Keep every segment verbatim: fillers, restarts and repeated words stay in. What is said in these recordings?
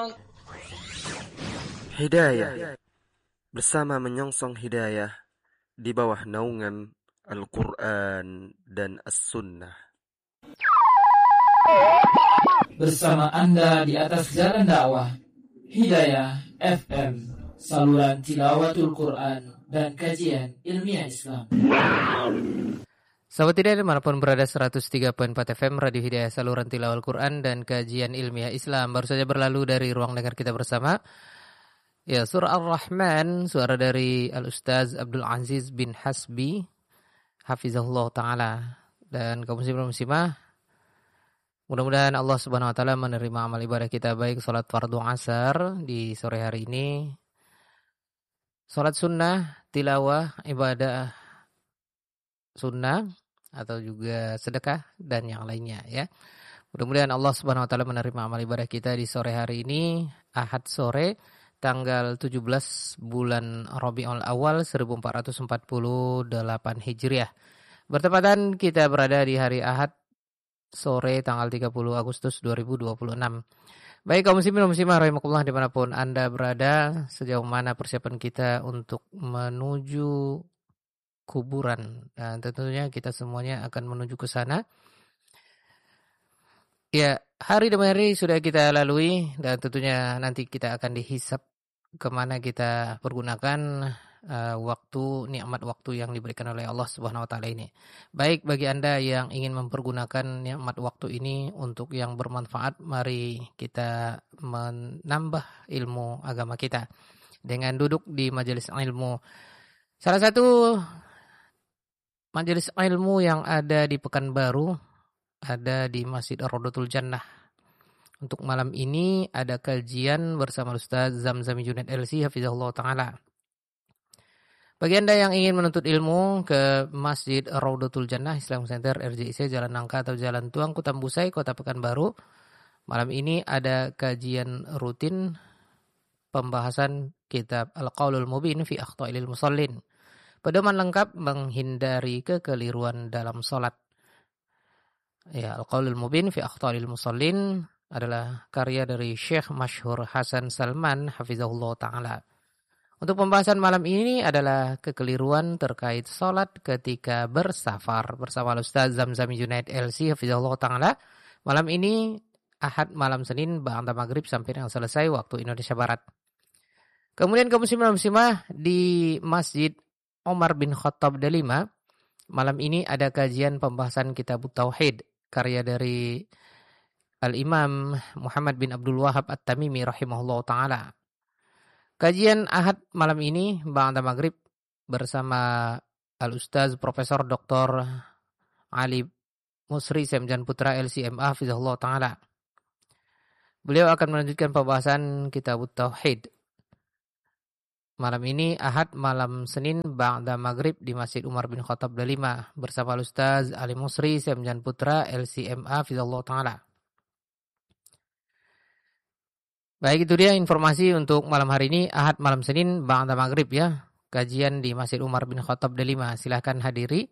Hidayah bersama menyongsong hidayah di bawah naungan Al-Quran dan As-Sunnah. Bersama Anda di atas jalan dakwah Hidayah F M, saluran tilawatul Quran dan kajian ilmiah Islam. Sahabat Hidayah dimanapun berada, seratus tiga koma empat F M Radio Hidayah, saluran tilawatul Quran dan kajian ilmiah Islam. Baru saja berlalu dari ruang dengar kita bersama, ya, surah Ar-Rahman, suara dari Al-Ustaz Abdul Aziz bin Hasbi hafizahullah ta'ala. Dan kaum muslimin muslimah, mudah-mudahan Allah subhanahu wa ta'ala menerima amal ibadah kita, baik sholat fardu asar di sore hari ini, sholat sunnah, tilawah, ibadah sunnah, atau juga sedekah, dan yang lainnya, ya. Mudah-mudahan Allah subhanahu wa ta'ala menerima amal ibadah kita di sore hari ini, Ahad sore, tanggal tujuh belas bulan Rabiul Awal seribu empat ratus empat puluh delapan Hijriah. Bertepatan kita berada di hari Ahad sore tanggal tiga puluh Agustus dua ribu dua puluh enam. Baik kaum muslimin dan muslimah rahimakumullah dimanapun Anda berada, sejauh mana persiapan kita untuk menuju kuburan. Dan tentunya kita semuanya akan menuju ke sana. Ya, hari demi hari sudah kita lalui dan tentunya nanti kita akan dihisab kemana kita pergunakan uh, waktu, nikmat waktu yang diberikan oleh Allah Subhanahu wa taala ini. Baik bagi Anda yang ingin mempergunakan nikmat waktu ini untuk yang bermanfaat, mari kita menambah ilmu agama kita dengan duduk di majelis ilmu. Salah satu majelis ilmu yang ada di Pekanbaru ada di Masjid Ar-Rodotul Jannah. Untuk malam ini ada kajian bersama Ustaz Zamzami Junaid L C hafizahullah ta'ala. Bagi Anda yang ingin menuntut ilmu ke Masjid Raudatul Jannah Islam Center R J I C Jalan Nangka atau Jalan Tuang Kutambusai Kota Pekanbaru, malam ini ada kajian rutin pembahasan kitab Al-Qaulul Mubin fi Akhta'il Musallin. Pedoman lengkap menghindari kekeliruan dalam salat. Ya, Al-Qaulul Mubin fi Akhta'il Musallin adalah karya dari Syekh Masyhur Hasan Salman hafizahullah ta'ala. Untuk pembahasan malam ini adalah kekeliruan terkait salat ketika bersafar bersama Ustaz Zamzami Junaid L C hafizahullah ta'ala. Malam ini Ahad malam Senin ba'da maghrib sampai dengan selesai waktu Indonesia Barat. Kemudian kaum muslimin dan muslimah di Masjid Omar bin Khattab Dalima, malam ini ada kajian pembahasan Kitab Tauhid karya dari Al-Imam Muhammad bin Abdul Wahab At-Tamimi rahimahullah ta'ala. Kajian Ahad malam ini ba'da maghrib bersama Al-Ustaz Profesor Doktor Ali Musri Semjan Putra L C M A hafizahullah ta'ala. Beliau akan melanjutkan pembahasan Kitab Tauhid. Malam ini Ahad malam Senin ba'da maghrib di Masjid Umar bin Khattab Dalima bersama Al-Ustaz Ali Musri Semjan Putra L C M A hafizahullah ta'ala. Baik, itu dia informasi untuk malam hari ini, Ahad malam Senin ba'da maghrib, ya. Kajian di Masjid Umar bin Khattab Dalima. Silahkan hadiri.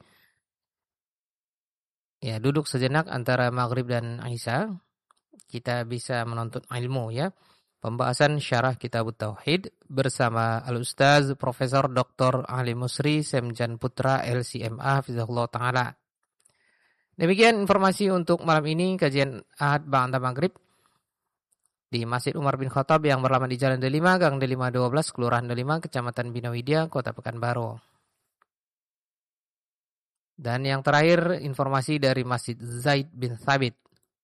Ya, duduk sejenak antara maghrib dan Isya. Kita bisa menuntut ilmu, ya. Pembahasan syarah Kitab Tauhid bersama Al-Ustaz Profesor Doktor Ali Musri Semjan Putra L C M A hafizahullah ta'ala. Demikian informasi untuk malam ini, kajian Ahad ba'da maghrib di Masjid Umar bin Khattab yang beralamat di Jalan Delima, Gang Delima dua belas, Kelurahan Delima, Kecamatan Binawidia, Kota Pekanbaru. Dan yang terakhir, informasi dari Masjid Zaid bin Thabit.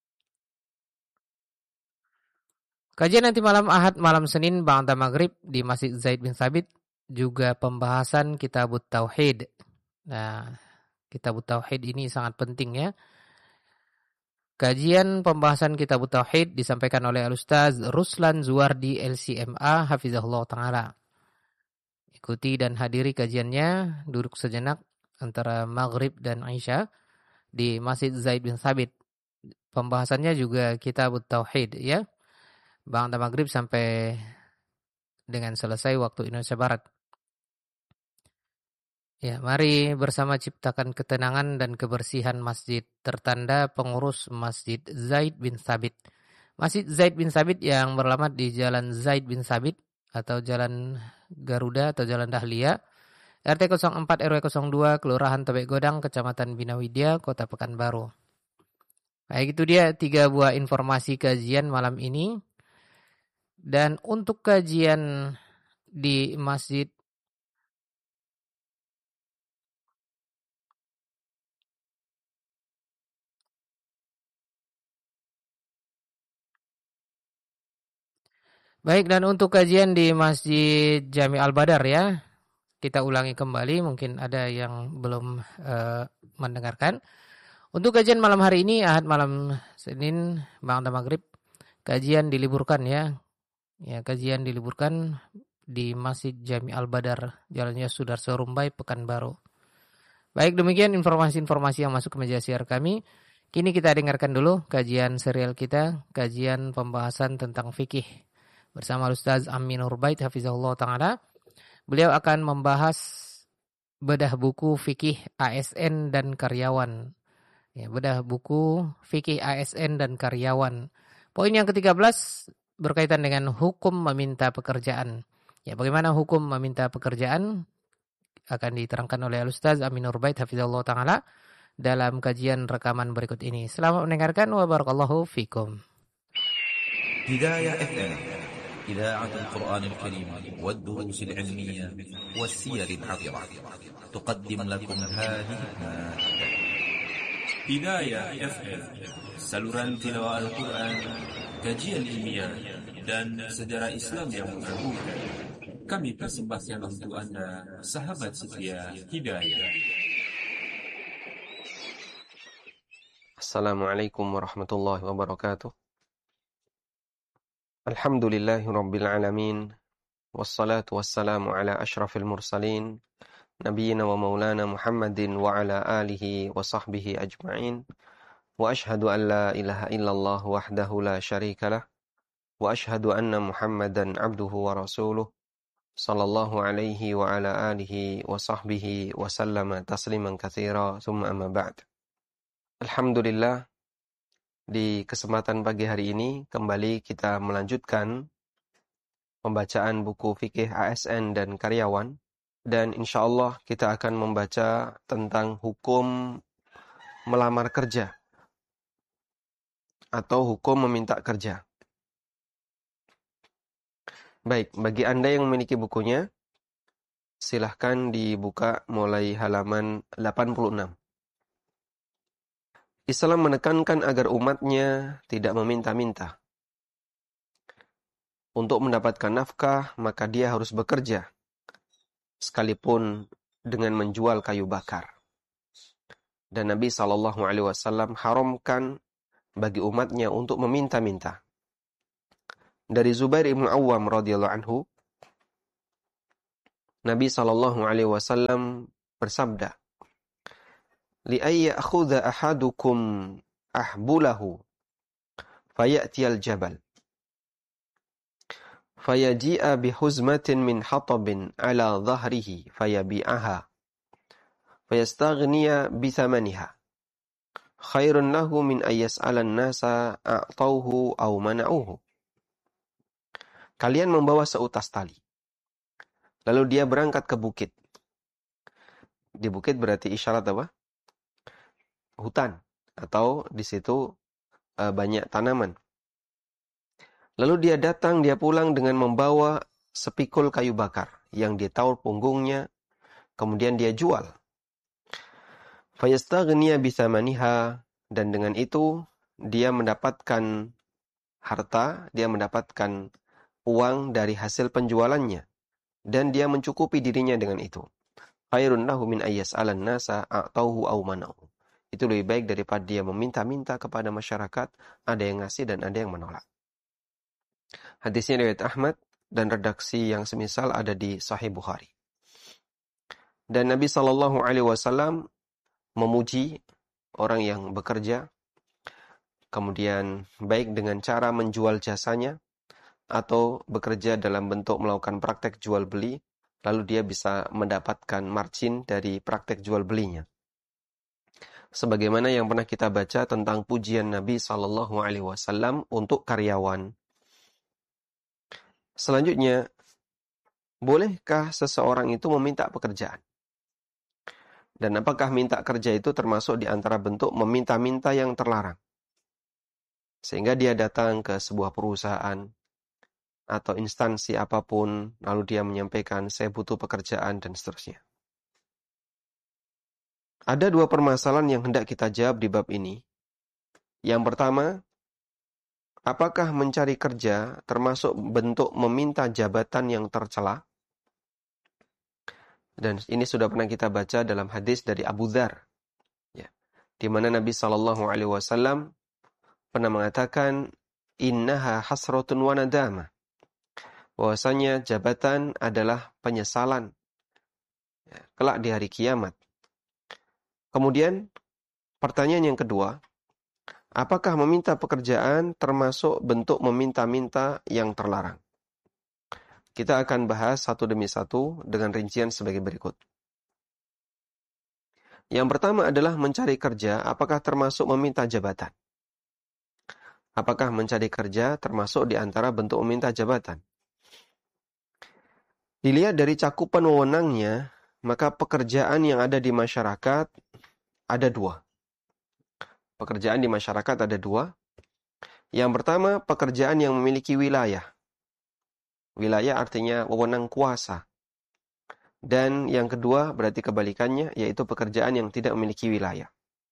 Kajian nanti malam Ahad, malam Senin, ba'da maghrib di Masjid Zaid bin Thabit, juga pembahasan Kitab Tauhid. Nah, Kitab Tauhid ini sangat penting, ya. Kajian pembahasan Kitab Tauhid disampaikan oleh Al-Ustaz Ruslan Zuwardi L C M A hafizahullah ta'ala. Ikuti dan hadiri kajiannya, duduk sejenak antara maghrib dan Isya di Masjid Zaid bin Thabit. Pembahasannya juga Kitab Tauhid, ya. Ba'da maghrib sampai dengan selesai waktu Indonesia Barat. Ya, mari bersama ciptakan ketenangan dan kebersihan masjid, tertanda pengurus Masjid Zaid bin Thabit. Masjid Zaid bin Sabit yang beralamat di Jalan Zaid bin Sabit atau Jalan Garuda atau Jalan Dahlia, R T nol empat R W nol dua, Kelurahan Tebek Godang, Kecamatan Bina Widya, Kota Pekanbaru. Baik, itu dia tiga buah informasi kajian malam ini. Dan untuk kajian di Masjid Baik, dan untuk kajian di Masjid Jami Al-Badar ya, kita ulangi kembali, mungkin ada yang belum uh, mendengarkan. Untuk kajian malam hari ini, Ahad malam Senin, Ba'da Maghrib, kajian diliburkan ya. Ya, kajian diliburkan di Masjid Jami Al-Badar, Jalannya Sudarso Rumbai, Pekanbaru. Baik, demikian informasi-informasi yang masuk ke meja siar kami. Kini kita dengarkan dulu kajian serial kita, kajian pembahasan tentang fikih bersama Ustaz Amin Nurbait hafizahullah taala. Beliau akan membahas bedah buku fikih A S N dan karyawan. Ya, bedah buku fikih A S N dan karyawan. Poin yang ketiga belas berkaitan dengan hukum meminta pekerjaan. Ya, bagaimana hukum meminta pekerjaan akan diterangkan oleh Ustaz Amin Nurbait hafizahullah taala dalam kajian rekaman berikut ini. Selamat mendengarkan wa barakallahu fikum. Hidayah F M إذاعة القرآن الكريم والدروس العلمية والسير العطرة تقدم لكم هذه المادة. Hidayah F M, saluran tilawah Al-Quran, kajian ilmiah, dan sejarah Islam yang menggabungkan. Kami persembahkan untuk Anda, sahabat setia Hidayah. Assalamualaikum warahmatullahi wabarakatuh. Alhamdulillahi rabbil alamin. Wassalatu wassalamu ala ashrafil mursalin. Nabiyyina wa maulana Muhammadin wa ala alihi wa sahbihi ajma'in. Wa ashhadu an la ilaha illallah wahdahu la syarika lah. Wa ashhadu anna Muhammadan abduhu wa rasuluh. Sallallahu alaihi wa ala alihi wa sahbihi wa sallama tasliman katsira. Thumma amma ba'd. Alhamdulillah, di kesempatan pagi hari ini kembali kita melanjutkan pembacaan buku fikih A S N dan karyawan, dan insyaallah kita akan membaca tentang hukum melamar kerja atau hukum meminta kerja. Baik, bagi Anda yang memiliki bukunya, silahkan dibuka mulai halaman delapan puluh enam. Islam menekankan agar umatnya tidak meminta-minta. Untuk mendapatkan nafkah, maka dia harus bekerja, sekalipun dengan menjual kayu bakar. Dan Nabi shallallahu alaihi wasallam haramkan bagi umatnya untuk meminta-minta. Dari Zubair ibn Awwam radhiyallahu anhu, Nabi shallallahu alaihi wasallam bersabda, li'ayya akhudha ahadukum ahbulahu fayatiyal jabal fayaji'a bihuzmatin min hatabin ala dhahrihi fayabi'aha fayastaghniya bithamaniha khairun lahu min ayyas'alan nasa a'tauhu aw mana'uhu. Kalian membawa seutas tali, lalu dia berangkat ke bukit. Di bukit berarti isyarat apa? Hutan, atau di situ e, banyak tanaman. Lalu dia datang, dia pulang dengan membawa sepikul kayu bakar yang dia taur punggungnya, kemudian dia jual. Fayastaghniya bithamaniha, dan dengan itu dia mendapatkan harta, dia mendapatkan uang dari hasil penjualannya, dan dia mencukupi dirinya dengan itu. Khairun lahu min ayyas'alan nasa a'tauhu aw mana'uhu. Itu lebih baik daripada dia meminta-minta kepada masyarakat, ada yang ngasih dan ada yang menolak. Hadisnya riwayat Ahmad dan redaksi yang semisal ada di Sahih Bukhari. Dan Nabi shallallahu alaihi wasallam memuji orang yang bekerja, kemudian baik dengan cara menjual jasanya atau bekerja dalam bentuk melakukan praktek jual beli, lalu dia bisa mendapatkan margin dari praktek jual belinya. sebagaimana yang pernah kita baca tentang pujian Nabi Shallallahu Alaihi Wasallam untuk karyawan. Selanjutnya, bolehkah seseorang itu meminta pekerjaan? Dan apakah minta kerja itu termasuk di antara bentuk meminta-minta yang terlarang? Sehingga dia datang ke sebuah perusahaan atau instansi apapun, lalu dia menyampaikan, saya butuh pekerjaan, dan seterusnya. Ada dua permasalahan yang hendak kita jawab di bab ini. Yang pertama, apakah mencari kerja termasuk bentuk meminta jabatan yang tercela? Dan ini sudah pernah kita baca dalam hadis dari Abu Dzar, ya, di mana Nabi Shallallahu Alaihi Wasallam pernah mengatakan, innaha hasratun wa nadama, bahwasanya jabatan adalah penyesalan, ya, kelak di hari kiamat. Kemudian pertanyaan yang kedua, apakah meminta pekerjaan termasuk bentuk meminta-minta yang terlarang? Kita akan bahas satu demi satu dengan rincian sebagai berikut. Yang pertama adalah mencari kerja, apakah termasuk meminta jabatan? Apakah mencari kerja termasuk di antara bentuk meminta jabatan? Dilihat dari cakupan wewenangnya, maka pekerjaan yang ada di masyarakat ada dua. Pekerjaan di masyarakat ada dua. Yang pertama, pekerjaan yang memiliki wilayah. Wilayah artinya wewenang kuasa. Dan yang kedua berarti kebalikannya, yaitu pekerjaan yang tidak memiliki wilayah.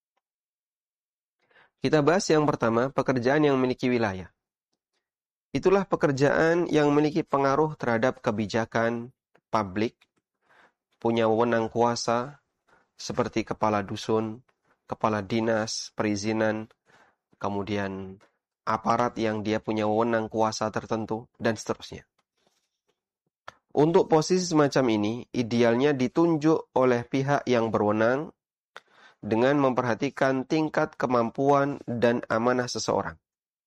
Kita bahas yang pertama, pekerjaan yang memiliki wilayah. Itulah pekerjaan yang memiliki pengaruh terhadap kebijakan publik, punya wewenang kuasa, seperti kepala dusun, kepala dinas, perizinan, kemudian aparat yang dia punya wewenang kuasa tertentu, dan seterusnya. Untuk posisi semacam ini, idealnya ditunjuk oleh pihak yang berwenang dengan memperhatikan tingkat kemampuan dan amanah seseorang.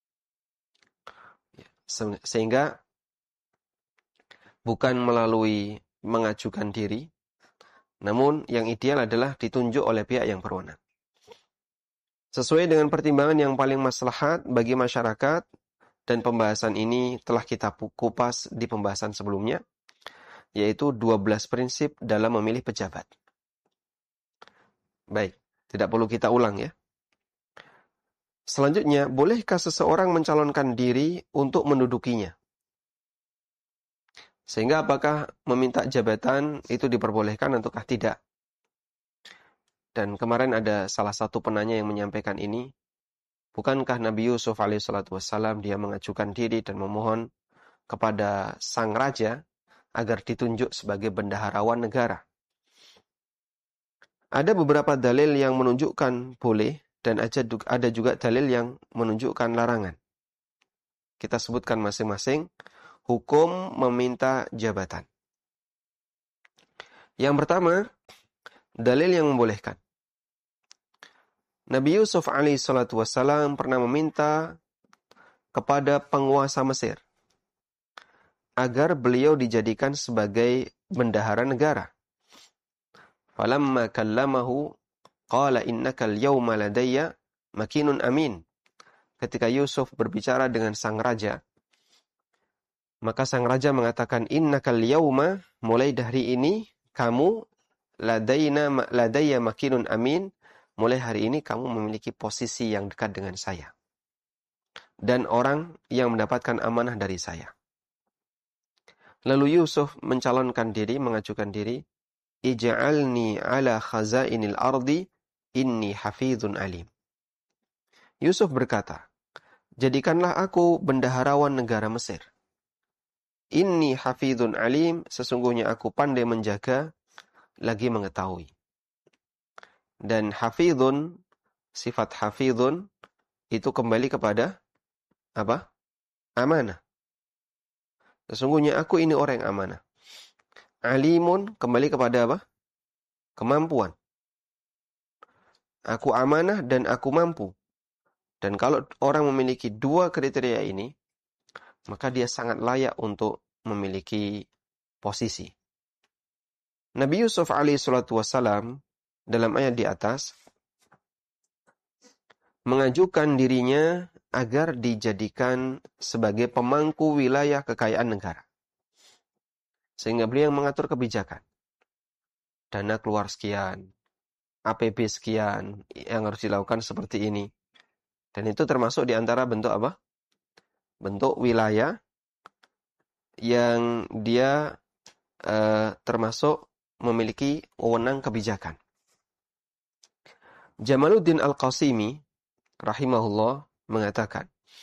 Sehingga bukan melalui mengajukan diri, namun yang ideal adalah ditunjuk oleh pihak yang berwenang. Sesuai dengan pertimbangan yang paling maslahat bagi masyarakat, dan pembahasan ini telah kita kupas di pembahasan sebelumnya, yaitu dua belas prinsip dalam memilih pejabat. Baik, tidak perlu kita ulang ya. Selanjutnya, bolehkah seseorang mencalonkan diri untuk mendudukinya? Sehingga apakah meminta jabatan itu diperbolehkan ataukah tidak? Dan kemarin ada salah satu penanya yang menyampaikan ini, bukankah Nabi Yusuf alaihissalatu wassalam dia mengajukan diri dan memohon kepada sang raja agar ditunjuk sebagai bendaharawan negara? Ada beberapa dalil yang menunjukkan boleh, dan ada juga dalil yang menunjukkan larangan. Kita sebutkan masing-masing hukum meminta jabatan. Yang pertama, dalil yang membolehkan. Nabi Yusuf alaihissalatu wassalam pernah meminta kepada penguasa Mesir agar beliau dijadikan sebagai bendahara negara. Falamma kallamahu qala innaka al-yawma ladayya makinun amin. Ketika Yusuf berbicara dengan sang raja, maka sang raja mengatakan, innaka al-yawma, mulai dari ini kamu ladayna ladayya makinun amin, mulai hari ini kamu memiliki posisi yang dekat dengan saya dan orang yang mendapatkan amanah dari saya. Lalu Yusuf mencalonkan diri, mengajukan diri, ij'alni ala khazainil ardi inni hafizun alim. Yusuf berkata, jadikanlah aku bendaharawan negara Mesir. Inni hafizun alim, sesungguhnya aku pandai menjaga, lagi mengetahui. Dan hafizun, sifat hafizun, itu kembali kepada apa? Amanah. Sesungguhnya aku ini orang yang amanah. Alimun kembali kepada apa? Kemampuan. Aku amanah dan aku mampu. Dan kalau orang memiliki dua kriteria ini, maka dia sangat layak untuk memiliki posisi. Nabi Yusuf alaihissalatu wassalam dalam ayat di atas mengajukan dirinya agar dijadikan sebagai pemangku wilayah kekayaan negara. Sehingga beliau yang mengatur kebijakan. Dana keluar sekian, A P B sekian yang harus dilakukan seperti ini. Dan itu termasuk di antara bentuk apa? Bentuk wilayah yang dia uh, termasuk memiliki wewenang kebijakan. Jamaluddin Al-Qasimi rahimahullah mengatakan,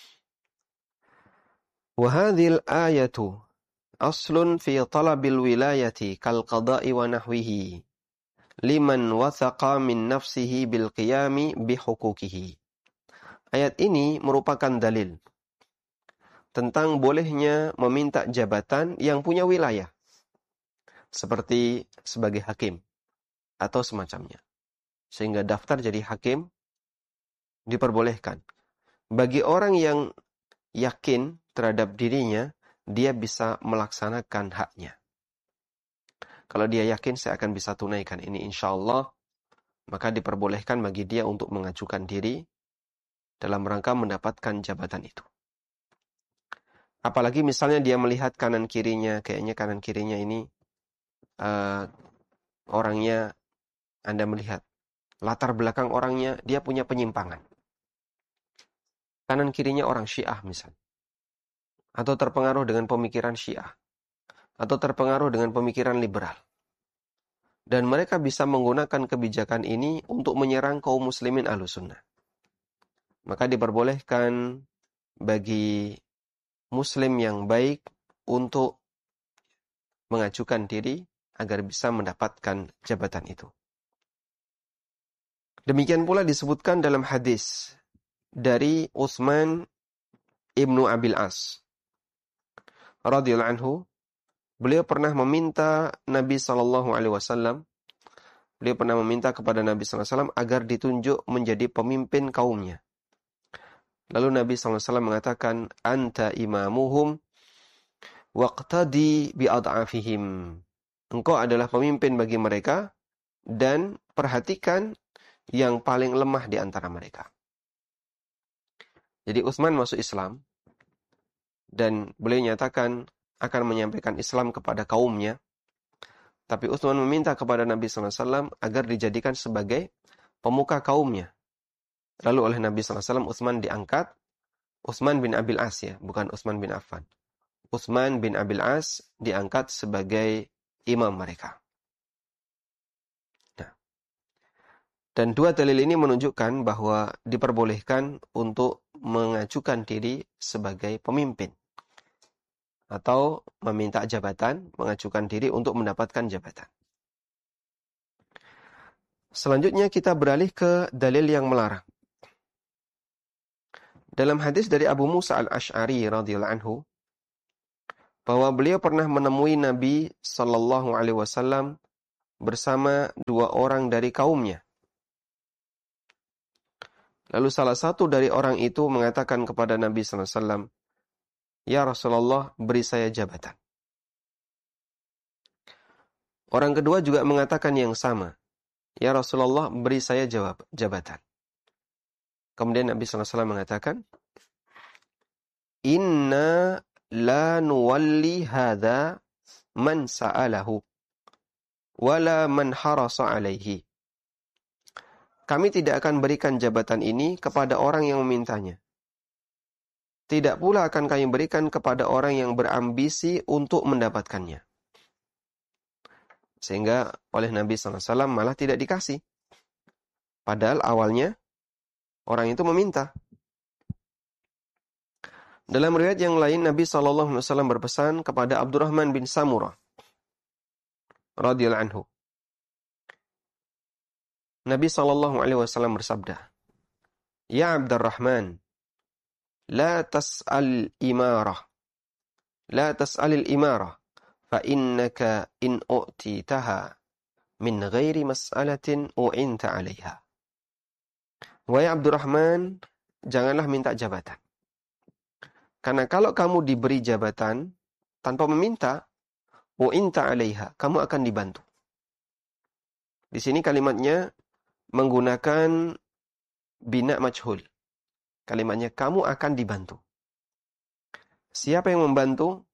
"Wa hadhil ayatu aslun fi talabil wilayati kal qada'i wa nahwihi liman wathaqa min nafsihi bil qiyami bi huquqihi." Ayat ini merupakan dalil tentang bolehnya meminta jabatan yang punya wilayah, seperti sebagai hakim atau semacamnya. Sehingga daftar jadi hakim diperbolehkan. Bagi orang yang yakin terhadap dirinya, dia bisa melaksanakan haknya. Kalau dia yakin saya akan bisa tunaikan ini insya Allah, maka diperbolehkan bagi dia untuk mengajukan diri dalam rangka mendapatkan jabatan itu. Apalagi misalnya dia melihat kanan kirinya, kayaknya kanan kirinya ini uh, orangnya, Anda melihat latar belakang orangnya, dia punya penyimpangan. Kanan kirinya orang Syiah misalnya. Atau terpengaruh dengan pemikiran Syiah. Atau terpengaruh dengan pemikiran liberal. Dan mereka bisa menggunakan kebijakan ini untuk menyerang kaum muslimin Ahlussunnah. Maka diperbolehkan bagi muslim yang baik untuk mengajukan diri agar bisa mendapatkan jabatan itu. Demikian pula disebutkan dalam hadis dari Utsman ibnu Abil As radhiyallahu anhu, beliau pernah meminta Nabi sallallahu alaihi wasallam, beliau pernah meminta kepada Nabi sallallahu alaihi wasallam agar ditunjuk menjadi pemimpin kaumnya. Lalu Nabi sallallahu alaihi wasallam mengatakan, "Anta imamuhum waqtadi bi'ad'afihim." Engkau adalah pemimpin bagi mereka dan perhatikan yang paling lemah di antara mereka. Jadi Utsman masuk Islam dan beliau nyatakan akan menyampaikan Islam kepada kaumnya. Tapi Utsman meminta kepada Nabi sallallahu alaihi wasallam agar dijadikan sebagai pemuka kaumnya. Lalu oleh Nabi sallallahu alaihi wasallam Utsman diangkat, Utsman bin Abil As ya, bukan Utsman bin Affan. Utsman bin Abil As diangkat sebagai imam mereka. Dan dua dalil ini menunjukkan bahwa diperbolehkan untuk mengajukan diri sebagai pemimpin. Atau meminta jabatan, mengajukan diri untuk mendapatkan jabatan. Selanjutnya kita beralih ke dalil yang melarang. Dalam hadis dari Abu Musa al-Asy'ari radhiyallahu anhu, bahwa beliau pernah menemui Nabi sallallahu alaihi wasallam bersama dua orang dari kaumnya. Lalu salah satu dari orang itu mengatakan kepada Nabi sallallahu alaihi wasallam, "Ya Rasulullah, beri saya jabatan." Orang kedua juga mengatakan yang sama, "Ya Rasulullah, beri saya jawab jabatan." Kemudian Nabi sallallahu alaihi wasallam mengatakan, "Inna la nuwalli hadha man sa'alahu, wala man harasa alaihi." Kami tidak akan berikan jabatan ini kepada orang yang memintanya. Tidak pula akan kami berikan kepada orang yang berambisi untuk mendapatkannya. Sehingga oleh Nabi sallallahu alaihi wasallam malah tidak dikasih. Padahal awalnya orang itu meminta. Dalam riwayat yang lain, Nabi sallallahu alaihi wasallam berpesan kepada Abdurrahman bin Samurah radhiyallahu anhu. Nabi sallallahu alaihi wasallam bersabda, "Ya Abdurrahman, la tas'al imarah, la tas'alil imarah, fa innaka in u'titaha min ghairi mas'alatin u'inta 'alaiha." Wahai Abdurrahman, janganlah minta jabatan. Karena kalau kamu diberi jabatan tanpa meminta, u'inta 'alaiha, kamu akan dibantu. Di sini kalimatnya menggunakan bina majhul Kalimatnya kamu akan dibantu. Siapa yang membantu?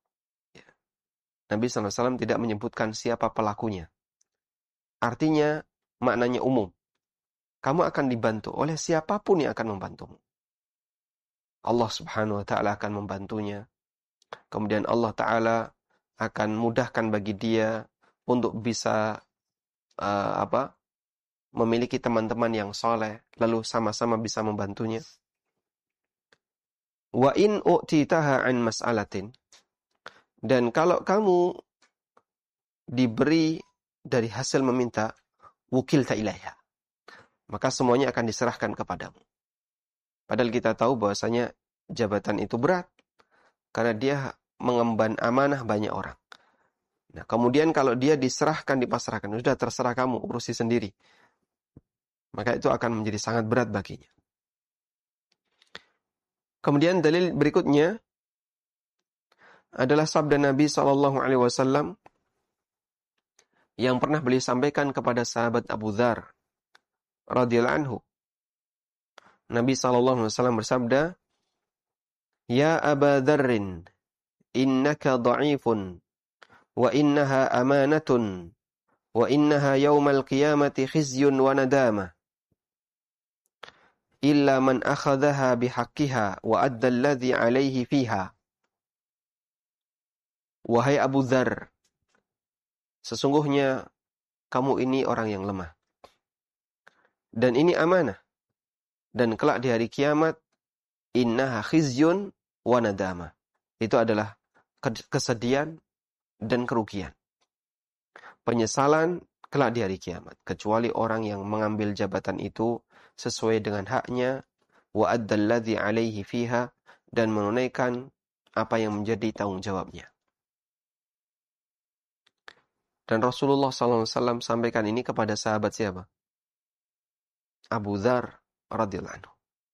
Nabi shallallahu alaihi wasallam tidak menyebutkan siapa pelakunya. Artinya, maknanya umum. Kamu akan dibantu oleh siapapun yang akan membantumu. Allah subhanahu wa ta'ala akan membantunya. Kemudian Allah ta'ala akan mudahkan bagi dia untuk bisa uh, apa memiliki teman-teman yang soleh, lalu sama-sama bisa membantunya. Wa in u'titaha an mas'alatin. Dan kalau kamu diberi dari hasil meminta, wukilta ilaiha, maka semuanya akan diserahkan kepadamu. Padahal kita tahu bahwasanya jabatan itu berat, karena dia mengemban amanah banyak orang. Nah, kemudian kalau dia diserahkan, dipasrahkan, sudah terserah kamu, urusi sendiri, maka itu akan menjadi sangat berat baginya. Kemudian dalil berikutnya adalah sabda Nabi shallallahu alaihi wasallam yang pernah beliau sampaikan kepada sahabat Abu Dzar radhiyallahu anhu. Nabi shallallahu alaihi wasallam bersabda, "Ya Aba Dzarrin, innaka dha'ifun, wa innaha amanatun, wa innaha yawmal qiyamati khizyun wa nadamah. Illa man akhadhaha bihaqqiha wa adda alladhi alaihi fiha." Wahai Abu Dzar, sesungguhnya kamu ini orang yang lemah. Dan ini amanah. Dan kelak di hari kiamat, innaha khizyun wa nadama. Itu adalah kesedihan dan kerugian. Penyesalan kelak di hari kiamat. Kecuali orang yang mengambil jabatan itu sesuai dengan haknya, wa addal ladzi alaihi fiha, dan menunaikan apa yang menjadi tanggung jawabnya. Dan Rasulullah shallallahu alaihi wasallam sampaikan ini kepada sahabat siapa? Abu Dzar radhiyallahu anhu.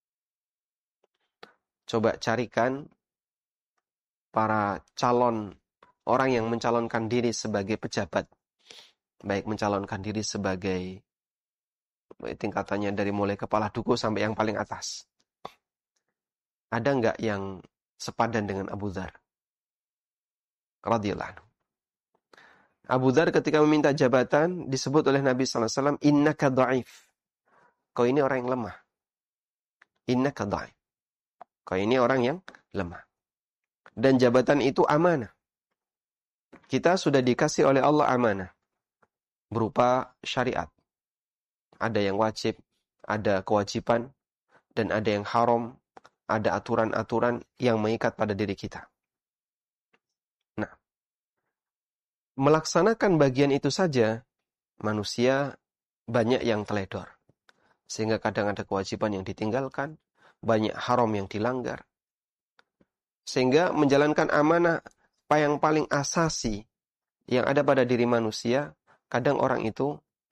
Coba carikan para calon orang yang mencalonkan diri sebagai pejabat. Baik mencalonkan diri sebagai tingkatannya dari mulai kepala duku sampai yang paling atas. Ada enggak yang sepadan dengan Abu Dzar radhiyallahu anhu? Abu Dzar ketika meminta jabatan disebut oleh Nabi shallallahu alaihi wasallam, innaka dha'if. Kau ini orang yang lemah. Innaka dha'if. Kau ini orang yang lemah. Dan jabatan itu amanah. Kita sudah dikasih oleh Allah amanah. Berupa syariat. Ada yang wajib, ada kewajiban, dan ada yang haram, ada aturan-aturan yang mengikat pada diri kita. Nah, melaksanakan bagian itu saja, manusia banyak yang teledor. Sehingga kadang ada kewajiban yang ditinggalkan, banyak haram yang dilanggar. Sehingga menjalankan amanah yang paling asasi yang ada pada diri manusia, kadang orang itu